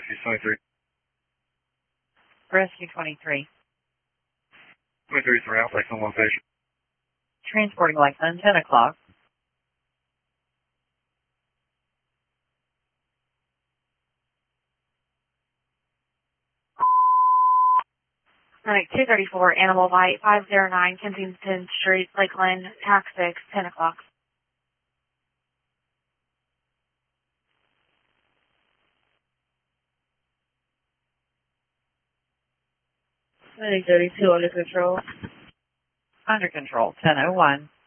Rescue 23. Rescue 23. 23 is around, Lexington 1 patient. Transporting Lexington, 10 o'clock. Alright, 234, Animal Bite, 509 Kensington Street, Lakeland, TAC 6, 10 o'clock. Under control, 10:01.